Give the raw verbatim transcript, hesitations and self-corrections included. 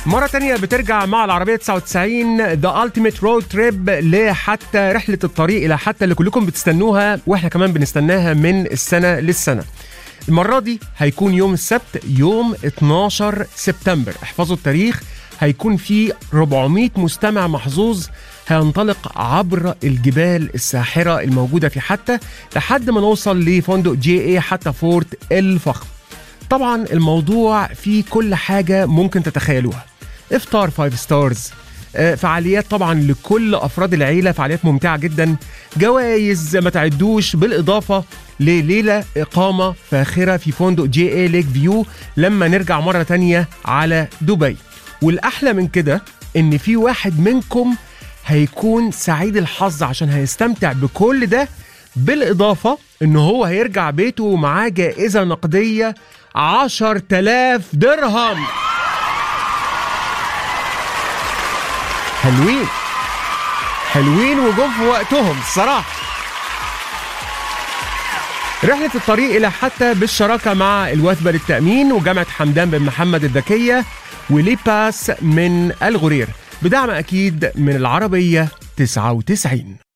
مرة تانية بترجع مع العربية تسعة وتسعين The Ultimate Road Trip لحتى رحلة الطريق إلى حتى اللي كلكم بتستنوها وإحنا كمان بنستناها من السنة للسنة. المرة دي هيكون يوم السبت يوم اتناشر سبتمبر، احفظوا التاريخ. هيكون في أربعمية مستمع محظوظ هينطلق عبر الجبال الساحرة الموجودة في حتى لحد ما نوصل لفندق جي اي حتى فورت الفخم. طبعا الموضوع فيه كل حاجة ممكن تتخيلوها، افطار فايف ستارز، فعاليات طبعا لكل أفراد العيلة، فعاليات ممتعة جدا، جوائز ما تعدوش، بالإضافة لليلة إقامة فاخرة في فندق جي اي ليك فيو لما نرجع مرة تانية على دبي. والأحلى من كده إن في واحد منكم هيكون سعيد الحظ عشان هيستمتع بكل ده، بالإضافة إنه هو هيرجع بيته ومعاه جائزة نقدية عشر تلاف درهم. حلوين حلوين وجم في وقتهم الصراحة. رحلة الطريق إلى حتى بالشراكة مع الوثبة للتأمين وجامعة حمدان بن محمد الذكية وليباس من الغرير، بدعم أكيد من العربية تسعة وتسعين.